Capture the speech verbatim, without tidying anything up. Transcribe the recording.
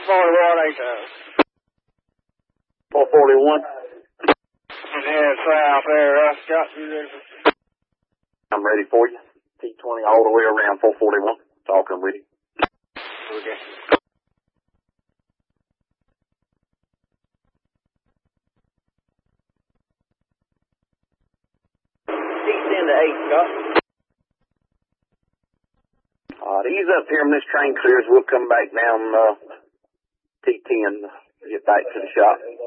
forty-one, eight thousand. four forty-one. Yeah, south there, uh, Scott. I'm ready for you. T twenty all the way around four forty-one. Talking with you. Okay. T ten to eight, Scott. Uh, ease up here when this train clears. We'll come back down uh, T ten, get back to the shop.